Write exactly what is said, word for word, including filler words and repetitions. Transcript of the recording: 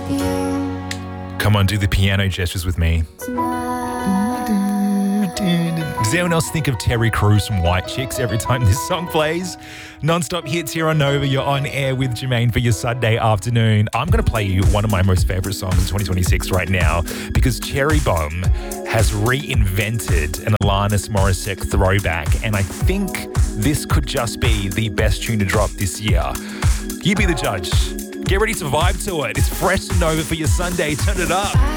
Come on, do the piano gestures with me. Does anyone else think of Terry Crews from White Chicks every time this song plays? Non-stop hits here on Nova. You're on air with Jermaine for your Sunday afternoon. I'm going to play you one of my most favourite songs in twenty twenty-six right now because Cherry Bomb has reinvented an Alanis Morissette throwback, and I think this could just be the best tune to drop this year. You be the judge. Get ready to vibe to it. It's fresh to Nova for your Sunday. Turn it up.